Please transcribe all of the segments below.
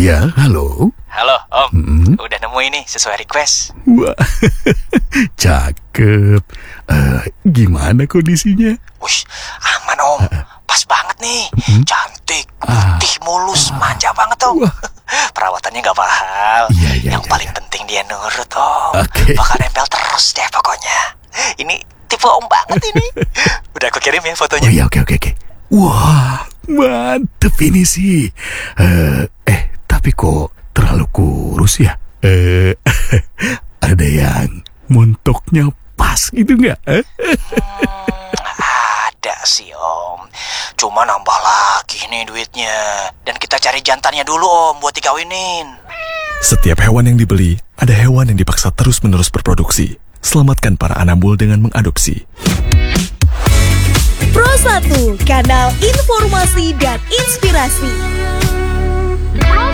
Ya, halo. Halo, Om. Udah nemu ini sesuai request. Wah, cakep. Gimana kondisinya? Wush, aman, Om. Pas banget nih. Cantik, putih, mulus, manja banget, Om. Perawatannya gak mahal. Iya, Yang paling penting dia nurut, Om. Oke. Bakal nempel terus deh pokoknya. Ini tipe Om banget ini. Udah aku kirim ya fotonya. Oh iya, oke. Wah, mantep ini sih. Tapi kok terlalu kurus ya? Ada yang montoknya pas gitu nggak? Ada sih, Om. Cuma nambah lagi nih duitnya. Dan kita cari jantannya dulu, Om, buat dikawinin. Setiap hewan yang dibeli, ada hewan yang dipaksa terus-menerus berproduksi. Selamatkan para anambul dengan mengadopsi. Pro 1, kanal informasi dan inspirasi. Pro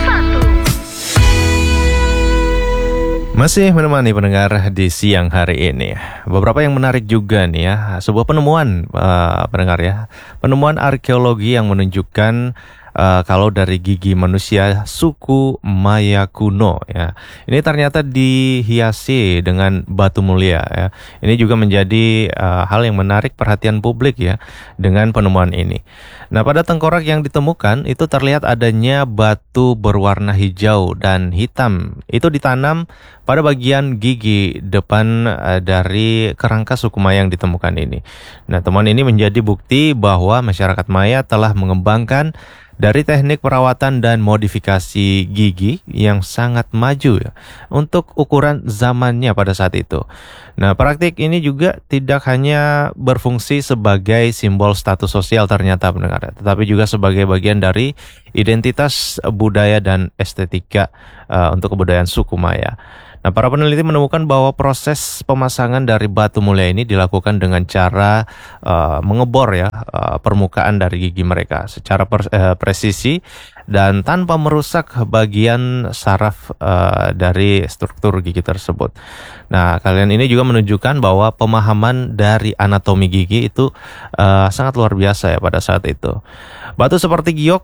1. Masih menemani pendengar di siang hari ini. Beberapa yang menarik juga nih ya. Sebuah penemuan pendengar ya. Penemuan arkeologi yang menunjukkan kalau dari gigi manusia suku Maya kuno ya. Ini ternyata dihiasi dengan batu mulia ya. Ini juga menjadi hal yang menarik perhatian publik ya dengan penemuan ini. Nah, pada tengkorak yang ditemukan itu terlihat adanya batu berwarna hijau dan hitam. Itu ditanam pada bagian gigi depan dari kerangka suku Maya yang ditemukan ini. Nah, temuan ini menjadi bukti bahwa masyarakat Maya telah mengembangkan dari teknik perawatan dan modifikasi gigi yang sangat maju ya, untuk ukuran zamannya pada saat itu. Nah, praktik ini juga tidak hanya berfungsi sebagai simbol status sosial ternyata pendengar, tetapi juga sebagai bagian dari identitas budaya dan estetika untuk kebudayaan suku Maya. Nah, para peneliti menemukan bahwa proses pemasangan dari batu mulia ini dilakukan dengan cara mengebor ya permukaan dari gigi mereka secara presisi dan tanpa merusak bagian saraf dari struktur gigi tersebut. Nah, kalian ini juga menunjukkan bahwa pemahaman dari anatomi gigi itu sangat luar biasa ya pada saat itu. Batu seperti giok,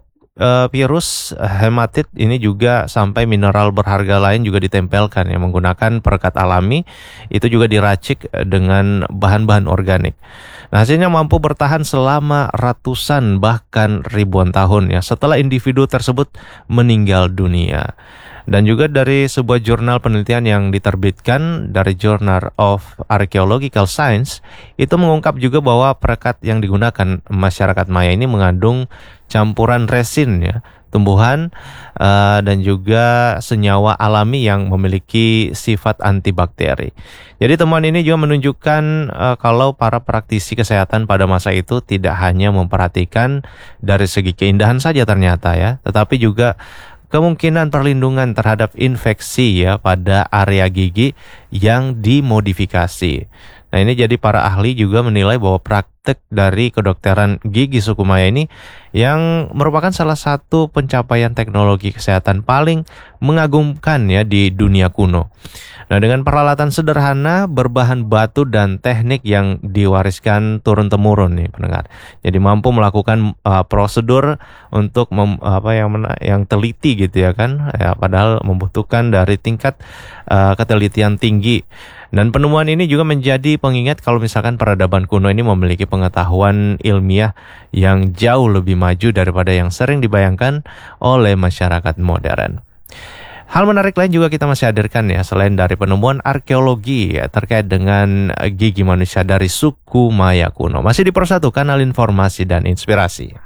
virus, hematit ini juga sampai mineral berharga lain juga ditempelkan yang menggunakan perekat alami, itu juga diracik dengan bahan-bahan organik. Nah, hasilnya mampu bertahan selama ratusan bahkan ribuan tahun ya setelah individu tersebut meninggal dunia. Dan juga dari sebuah jurnal penelitian yang diterbitkan dari Journal of Archaeological Science itu mengungkap juga bahwa perekat yang digunakan masyarakat Maya ini mengandung campuran resin ya, tumbuhan dan juga senyawa alami yang memiliki sifat antibakteri. Jadi temuan ini juga menunjukkan kalau para praktisi kesehatan pada masa itu tidak hanya memperhatikan dari segi keindahan saja ternyata ya, tetapi juga kemungkinan perlindungan terhadap infeksi ya pada area gigi yang dimodifikasi. Nah, ini jadi para ahli juga menilai bahwa praktek dari kedokteran gigi suku Maya ini yang merupakan salah satu pencapaian teknologi kesehatan paling mengagumkan ya di dunia kuno. Nah, dengan peralatan sederhana berbahan batu dan teknik yang diwariskan turun-temurun nih pendengar. Jadi mampu melakukan prosedur untuk yang teliti gitu ya kan. Ya, padahal membutuhkan dari tingkat ketelitian tinggi. Dan penemuan ini juga menjadi pengingat kalau misalkan peradaban kuno ini memiliki pengetahuan ilmiah yang jauh lebih maju daripada yang sering dibayangkan oleh masyarakat modern. Hal menarik lain juga kita masih hadirkan ya, selain dari penemuan arkeologi ya, terkait dengan gigi manusia dari suku Maya kuno. Masih di Pro 1, kanal informasi dan inspirasi.